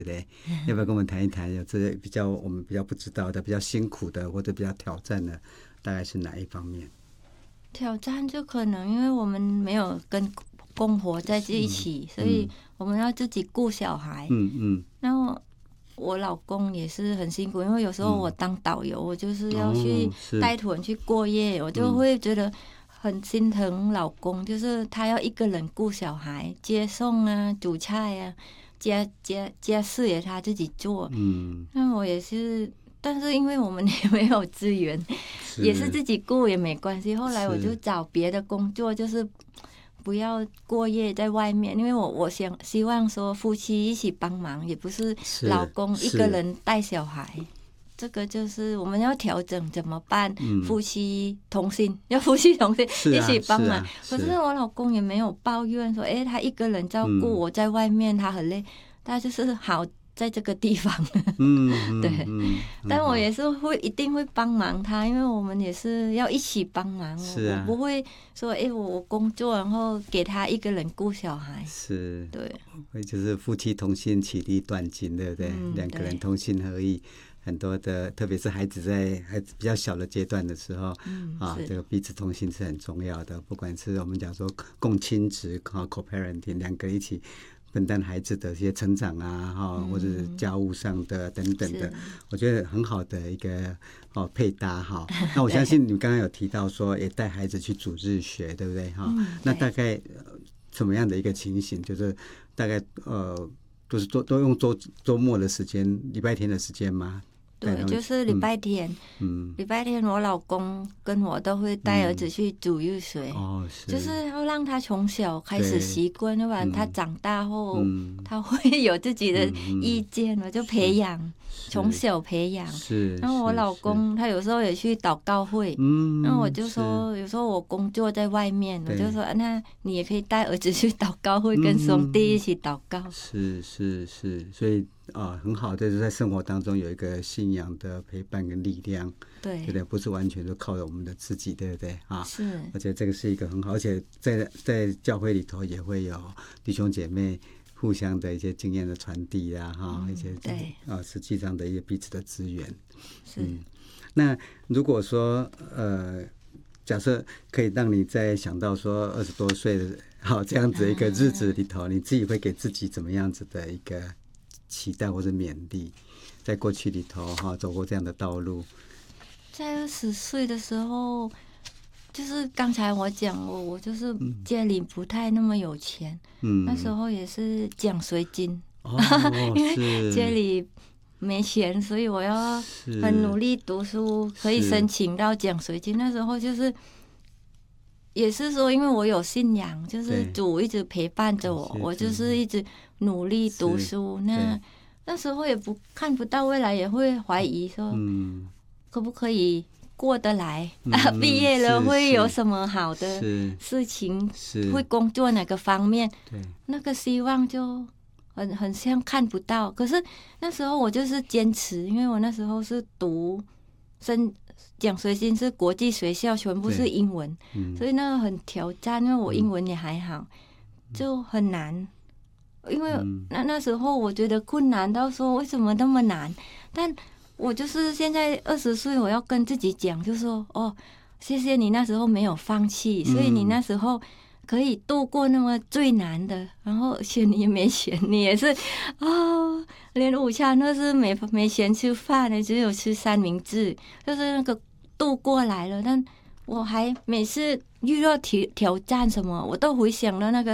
对不对？要不要跟我们谈一谈，有这比较我们比较不知道的、比较辛苦的或者比较挑战的，大概是哪一方面？ 挑战就可能因为我们没有跟公婆在一起，所以我们要自己顾小孩。然后我老公也是很辛苦，因为有时候我当导游，我就是要去带团去过夜，我就会觉得很心疼老公，就是他要一个人顾小孩，接送啊、煮菜啊、家事也他自己做。那我也是。但是因为我们也没有资源，也是自己顾也没关系。后来我就找别的工作，就是不要过夜在外面，因为我希望说夫妻一起帮忙，也不是老公一个人带小孩。这个就是我们要调整怎么办？夫妻同心，要夫妻同心一起帮忙。可是我老公也没有抱怨说，他一个人照顾我在外面，他很累，他就是好在这个地方。对，但我也是一定会帮忙他，因为我们也是要一起帮忙。我不会说我工作然后给他一个人顾小孩。 是， 对， 就是夫妻同心，其利断金，对不对？两个人同心合意。很多的，特别是孩子比较小的阶段的时候，这个彼此同心是很重要的。不管是我们讲说共亲职 co-parenting， 两个人一起分担孩子的一些成长啊，或者是家务上的等等的，我觉得很好的一个配搭哈。那我相信你刚刚有提到说，也带孩子去主日学，对不对哈？那大概什么样的一个情形？就是大概都用周末的时间，礼拜天的时间吗？ 对，就是礼拜天。礼拜天我老公跟我都会带儿子去主日学，就是要让他从小开始习惯，要不然他长大后他会有自己的意见，我就培养，从小培养。然后我老公他有时候也去祷告会，然后我就说，有时候我工作在外面，我就说，那你也可以带儿子去祷告会，跟兄弟一起祷告。 是，所以很好，就是在生活当中有一个信仰的陪伴跟力量，对不对？不是完全都靠着我们的自己，对不对啊？ 是， 而且这个是一个很好，而且在教会里头也会有弟兄姐妹互相的一些经验的传递啊，一些实际上的一些彼此的资源。那如果说假设可以让你再想到说20多岁的这样子一个日子里头，你自己会给自己怎么样子的一个期待或者勉励，在过去里头走过这样的道路？ 在20岁的时候，就是刚才我讲我就是家里不太那么有钱，那时候也是奖学金，因为家里没钱，所以我要很努力读书，可以申请到奖学金。那时候就是也是说，因为我有信仰，就是主一直陪伴着我，我就是一直努力读书。那时候也看不到未来，也会怀疑说，可不可以过得来？毕业了会有什么好的事情？会工作哪个方面？那个希望就很像看不到。可是那时候我就是坚持，因为我那时候是读奖学金是国际学校，全部是英文，所以那个很挑战，因为我英文也还好，就很难。因为那时候我觉得困难到说为什么那么难，但我就是现在20岁，我要跟自己讲，就说谢谢你那时候没有放弃，所以你那时候可以度过那么最难的，然后而且你也没钱，你也是连午餐都是没钱吃饭的，只有吃三明治，就是那个度过来了。但我还每次遇到挑战什么，我都回想到那个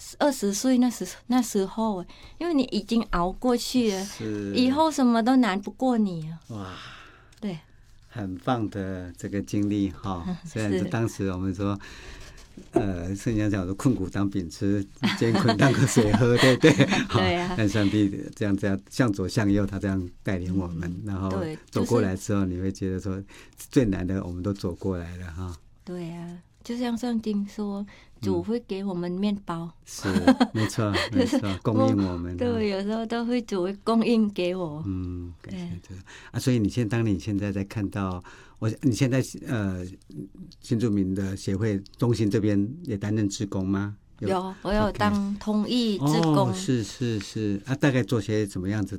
20岁那时候，因为你已经熬过去了，以后什么都难不过你了。 哇， 对， 很棒的这个经历哈。虽然是当时我们说，圣经讲说困苦当饼吃，艰困当个水喝，对不对？对啊。但上帝这样向左向右，他这样带领我们，然后走过来之后，你会觉得说最难的我们都走过来了哈。 对啊，就像圣经说，主会给我们面包， 是没错，没错，供应我们。 对，有时候都会主会供应给我。 感谢主啊！所以当你现在在看到你现在新住民的协会中心这边也担任志工吗？ 我有当通译志工。 是啊，大概做些什么样子